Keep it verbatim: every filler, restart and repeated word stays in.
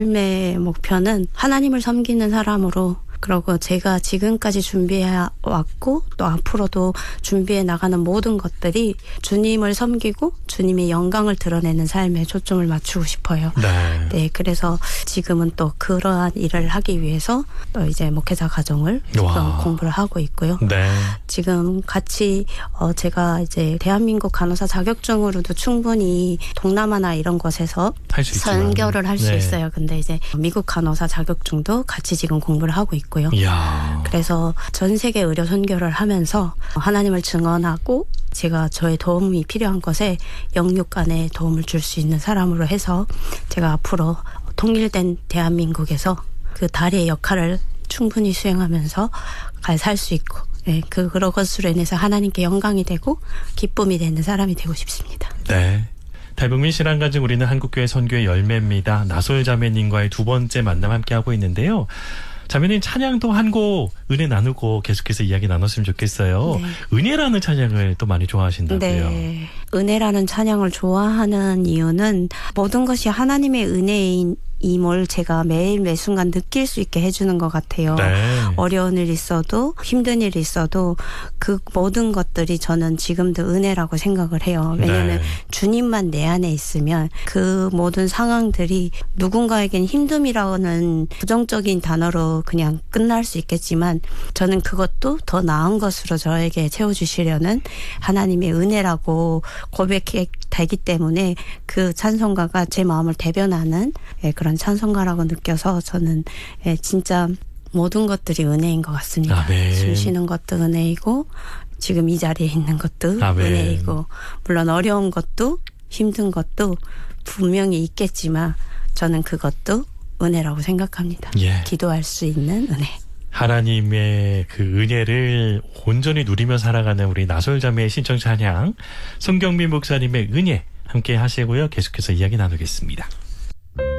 삶의 목표는 하나님을 섬기는 사람으로, 그리고 제가 지금까지 준비해왔고 또 앞으로도 준비해 나가는 모든 것들이 주님을 섬기고 주님의 영광을 드러내는 삶에 초점을 맞추고 싶어요. 네. 네, 그래서 지금은 또 그러한 일을 하기 위해서 또 이제 목회자 과정을 지금 와. 공부를 하고 있고요. 네. 지금 같이 어 제가 이제 대한민국 간호사 자격증으로도 충분히 동남아나 이런 곳에서 할 수 있지만. 선교를 할 수 네. 있어요. 근데 이제 미국 간호사 자격증도 같이 지금 공부를 하고 있고요. 이야. 그래서 전 세계 의료 선교를 하면서 하나님을 증언하고 제가 저의 도움이 필요한 것에 영육간에 도움을 줄 수 있는 사람으로 해서 제가 앞으로 통일된 대한민국에서 그 다리의 역할을 충분히 수행하면서 살 수 있고, 네, 그 그런 것으로 인해서 하나님께 영광이 되고 기쁨이 되는 사람이 되고 싶습니다. 네. 달북민 신앙가정 우리는 한국교회 선교의 열매입니다. 나솔 자매님과의 두 번째 만남 함께하고 있는데요. 자매님 찬양도 한 곡 은혜 나누고 계속해서 이야기 나눴으면 좋겠어요. 네. 은혜라는 찬양을 또 많이 좋아하신다고요. 네. 은혜라는 찬양을 좋아하는 이유는 모든 것이 하나님의 은혜인 임을 제가 매일 매순간 느낄 수 있게 해주는 것 같아요. 네. 어려운 일 있어도 힘든 일이 있어도 그 모든 것들이 저는 지금도 은혜라고 생각을 해요. 왜냐하면 네. 주님만 내 안에 있으면 그 모든 상황들이 누군가에겐 힘듦이라는 부정적인 단어로 그냥 끝날 수 있겠지만 저는 그것도 더 나은 것으로 저에게 채워주시려는 하나님의 은혜라고 고백되기 때문에 그 찬송가가 제 마음을 대변하는 그런 찬송가라고 느껴서 저는 진짜 모든 것들이 은혜인 것 같습니다. 아멘. 숨 쉬는 것도 은혜이고 지금 이 자리에 있는 것도 아멘. 은혜이고 물론 어려운 것도 힘든 것도 분명히 있겠지만 저는 그것도 은혜라고 생각합니다. 예. 기도할 수 있는 은혜. 하나님의 그 은혜를 온전히 누리며 살아가는 우리 나솔자매의 신청 찬양, 손경민 목사님의 은혜 함께 하시고요. 계속해서 이야기 나누겠습니다.